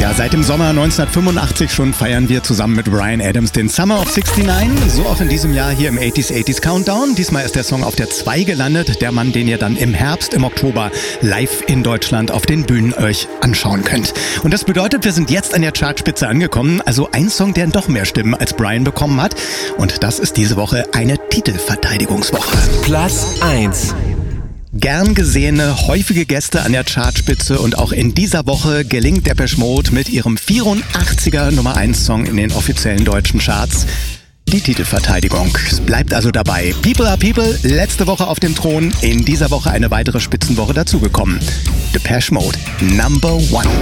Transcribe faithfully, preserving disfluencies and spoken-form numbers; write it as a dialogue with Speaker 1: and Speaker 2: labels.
Speaker 1: Ja, seit dem Sommer neunzehnhundertfünfundachtzig schon feiern wir zusammen mit Bryan Adams den Summer of neunundsiebzig. So auch in diesem Jahr hier im achtziger achtziger Countdown. Diesmal ist der Song auf der zwei gelandet. Der Mann, den ihr dann im Herbst, im Oktober live in Deutschland auf den Bühnen euch anschauen könnt. Und das bedeutet, wir sind jetzt an der Chartspitze angekommen. Also ein Song, der doch mehr Stimmen als Bryan bekommen hat. Und das ist diese Woche eine Titelverteidigungswoche.
Speaker 2: Platz eins.
Speaker 1: Gern gesehene, häufige Gäste an der Chartspitze und auch in dieser Woche gelingt Depeche Mode mit ihrem vierundachtziger Nummer eins Song in den offiziellen deutschen Charts die Titelverteidigung. Es bleibt also dabei. People are People, letzte Woche auf dem Thron, in dieser Woche eine weitere Spitzenwoche dazugekommen. Depeche Mode, Number One.